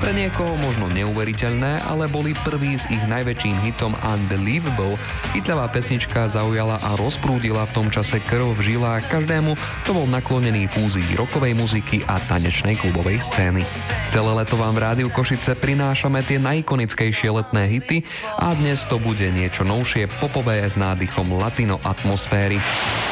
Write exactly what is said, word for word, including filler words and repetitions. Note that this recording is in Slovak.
Pre niekoho možno neuveriteľné, ale boli prví s ich najväčším hitom Unbelievable. Hitľavá pesnička zaujala a rozprúdila v tom čase krv v žilách každému, kto bol naklonený fúzii rockovej muziky a tanečnej klubovej scény. Celé leto vám v Rádiu Košice prinášame tie najikonickejšie letné hity a dnes to bude niečo novšie, popové s nádychom latino atmosféry.